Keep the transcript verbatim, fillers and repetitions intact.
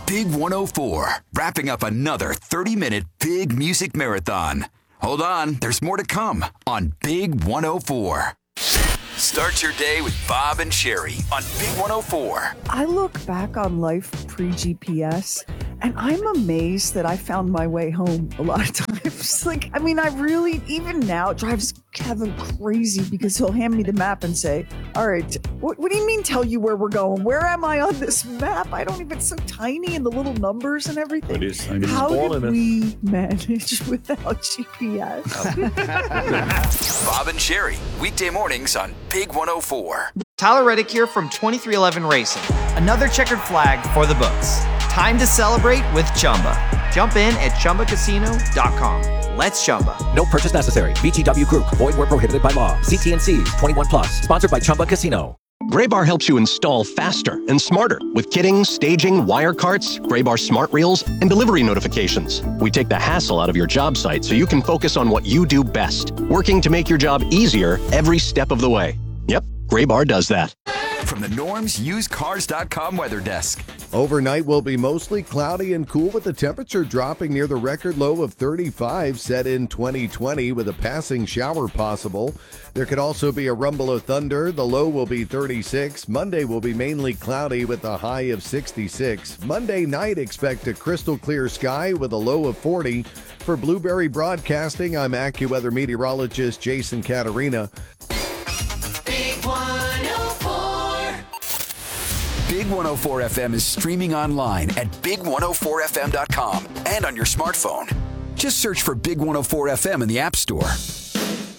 Big one oh four, wrapping up another thirty-minute big music marathon. Hold on, there's more to come on Big one oh four. Start your day with Bob and Sherry on Big one oh four. I look back on life pre-G P S, and I'm amazed that I found my way home a lot of times. Like, I mean, I really, even now, it drives Kevin crazy because he'll hand me the map and say, all right, what, what do you mean tell you where we're going? Where am I on this map? I don't even, it's so tiny and the little numbers and everything. It is, it is How did it. we manage without G P S? Bob and Sherry, weekday mornings on Big one oh four. Tyler Reddick here from twenty-three eleven Racing. Another checkered flag for the books. Time to celebrate with Chumba. Jump in at Chumba Casino dot com. Let's Chumba. No purchase necessary. V G W Group. Void where prohibited by law. See T and C's. twenty-one plus. Sponsored by Chumba Casino. Graybar helps you install faster and smarter with kitting, staging, wire carts, Graybar smart reels, and delivery notifications. We take the hassle out of your job site so you can focus on what you do best, working to make your job easier every step of the way. Yep, Graybar does that. From the Norm's Used Cars dot com weather desk. Overnight will be mostly cloudy and cool with the temperature dropping near the record low of thirty-five set in twenty twenty with a passing shower possible. There could also be a rumble of thunder. The low will be thirty-six. Monday will be mainly cloudy with a high of sixty-six. Monday night, expect a crystal clear sky with a low of forty. For Blueberry Broadcasting, I'm AccuWeather meteorologist Jason Caterina. Big one oh four F M is streaming online at big one oh four f m dot com and on your smartphone. Just search for Big one oh four F M in the App Store.